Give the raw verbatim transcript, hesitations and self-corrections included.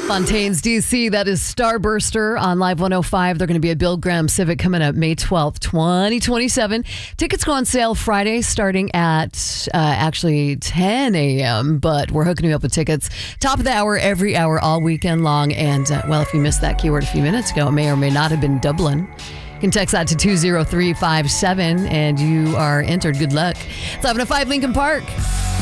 Fontaine's D C, that is Starburster on Live one oh five. They're going to be at Bill Graham Civic coming up May twelfth, twenty twenty-seven. Tickets go on sale Friday starting at uh, actually ten a.m., but we're hooking you up with tickets. Top of the hour, every hour, all weekend long. And, uh, well, if you missed that keyword a few minutes ago, it may or may not have been Dublin. You can text that to two oh three five seven and you are entered. Good luck. It's eleven oh five Lincoln Park.